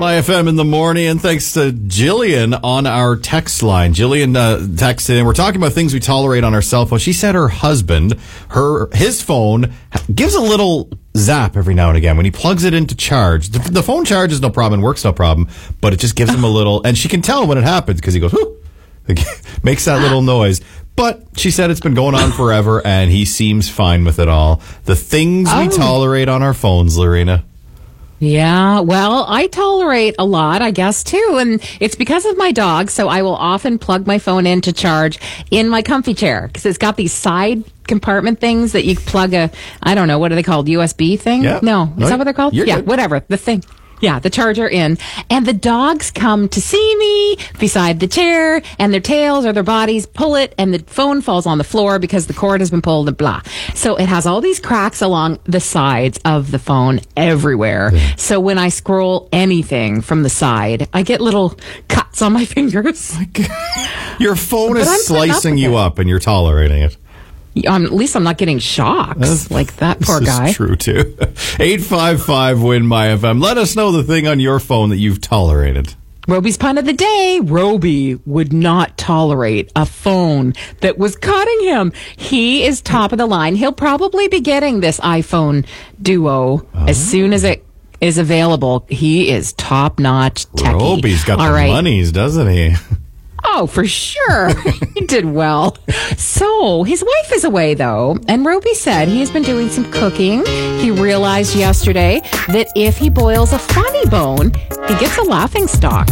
My FM in the morning, and thanks to Jillian on our text line. Jillian texted in. We're talking about things we tolerate on our cell phone. She said her husband, his phone gives a little zap every now and again when he plugs it into charge. The phone charges no problem, works no problem, but it just gives him a little, and she can tell when it happens because he goes, whoo, makes that little noise. But she said it's been going on forever, and he seems fine with it all. The things we tolerate on our phones, Lorena. Yeah, well, I tolerate a lot, I guess, too. And it's because of my dog. So I will often plug my phone in to charge in my comfy chair because it's got these side compartment things that you plug I don't know, what are they called? USB thing? Yeah. No. Is that what they're called? You're Yeah, good. whatever. The thing. Yeah, the charger in. And the dogs come to see me beside the chair, and their tails or their bodies pull it, and the phone falls on the floor because the cord has been pulled and blah. So it has all these cracks along the sides of the phone everywhere. Yeah. So when I scroll anything from the side, I get little cuts on my fingers. Your phone is slicing you up, and you're tolerating it. At least I'm not getting shocks like that poor guy. This is true, too. 855-WIN-MY-FM. Let us know the thing on your phone that you've tolerated. Roby's pun of the day. Roby would not tolerate a phone that was cutting him. He is top of the line. He'll probably be getting this iPhone Duo as soon as it is available. He is top-notch techie. Roby's got the monies, doesn't he? Oh, for sure. He did well. So, his wife is away, though, and Roby said he has been doing some cooking. He realized yesterday that if he boils a funny bone, he gets a laughing stock.